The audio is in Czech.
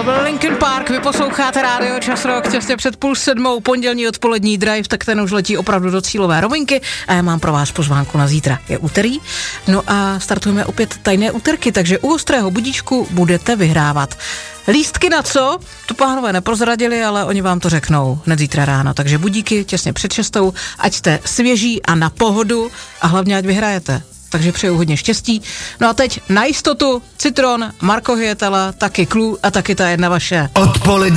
To byl Linkin Park, vy posloucháte Rádio Čas Rock, těsně před 6:30, pondělní odpolední drive, tak ten už letí opravdu do cílové rovinky a já mám pro vás pozvánku na zítra. Je úterý, no a startujeme opět tajné úterky, takže u ostrého budíčku budete vyhrávat. Lístky na co? To pánové neprozradili, ale oni vám to řeknou hned zítra ráno, takže budíky těsně před 6, ať jste svěží a na pohodu a hlavně ať vyhrajete. Takže přeju hodně štěstí. No a teď na jistotu Citron, Marko Hyetala, taky Clue a taky ta jedna vaše. Odpolední